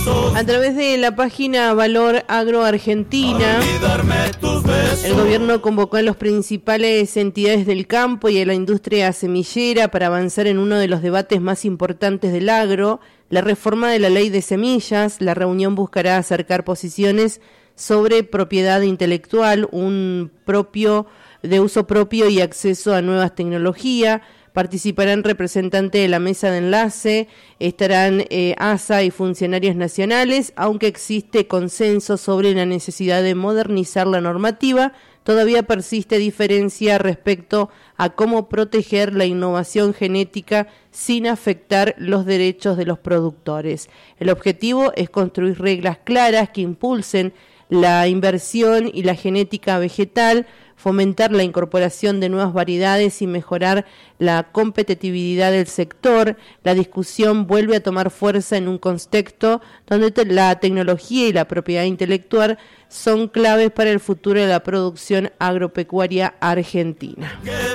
A través de la página Valor Agro Argentina, el gobierno convocó a las principales entidades del campo y a la industria semillera para avanzar en uno de los debates más importantes del agro, la reforma de la ley de semillas. La reunión buscará acercar posiciones sobre propiedad intelectual, de uso propio y acceso a nuevas tecnologías. Participarán representantes de la mesa de enlace, estarán ASA y funcionarios nacionales. Aunque existe consenso sobre la necesidad de modernizar la normativa, todavía persiste diferencia respecto a cómo proteger la innovación genética sin afectar los derechos de los productores. El objetivo es construir reglas claras que impulsen la inversión y la genética vegetal, fomentar la incorporación de nuevas variedades y mejorar la competitividad del sector. La discusión vuelve a tomar fuerza en un contexto donde la tecnología y la propiedad intelectual son claves para el futuro de la producción agropecuaria argentina.